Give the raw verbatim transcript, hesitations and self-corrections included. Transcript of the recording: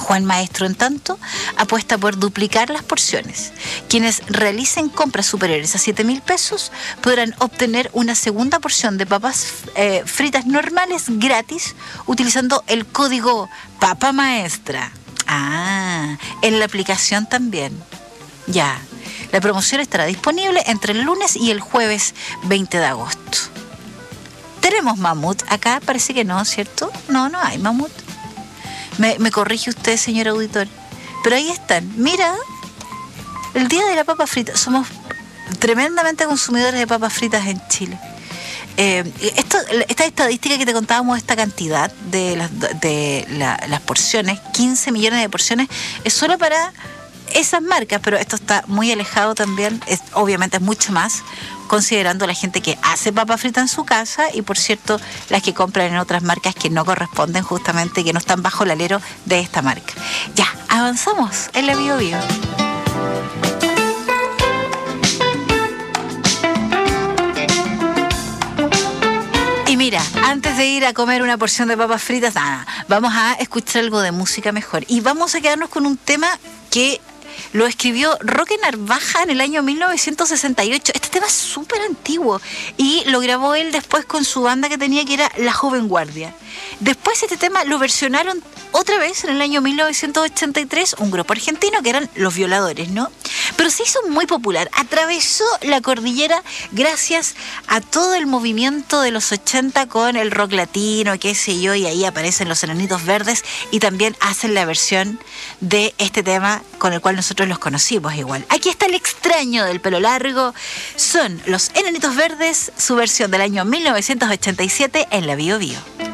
Juan Maestro, en tanto, apuesta por duplicar las porciones. Quienes realicen compras superiores a siete mil pesos podrán obtener una segunda porción de papas eh, fritas normales gratis utilizando el código Papa Maestra. Ah, en la aplicación también. Ya, la promoción estará disponible entre el lunes y el jueves veinte de agosto. ¿Tenemos mamut acá? Parece que no, ¿cierto? No, no hay mamut. Me, me corrige usted, señor auditor. Pero ahí están. Mira, el día de la papa frita. Somos tremendamente consumidores de papas fritas en Chile. Eh, esto, esta estadística que te contábamos, esta cantidad de las, de la, las porciones, quince millones de porciones, es solo para esas marcas, pero esto está muy alejado también, es, obviamente es mucho más, considerando la gente que hace papa frita en su casa y, por cierto, las que compran en otras marcas que no corresponden justamente, que no están bajo el alero de esta marca. Ya, avanzamos en la Bio Bio. Y mira, antes de ir a comer una porción de papas fritas, nada, vamos a escuchar algo de música mejor. Y vamos a quedarnos con un tema que lo escribió Roque Narvaja en el año mil novecientos sesenta y ocho. Este tema es súper antiguo y lo grabó él después con su banda que tenía, que era La Joven Guardia. Después este tema lo versionaron otra vez en el año mil novecientos ochenta y tres, un grupo argentino que eran Los Violadores, ¿no? Pero se hizo muy popular, atravesó la cordillera gracias a todo el movimiento de los ochenta con el rock latino, qué sé yo, y ahí aparecen los Enanitos Verdes y también hacen la versión de este tema con el cual nosotros los conocimos igual. Aquí está El Extraño del Pelo Largo, son los Enanitos Verdes, su versión del año mil novecientos ochenta y siete en la Bio Bio.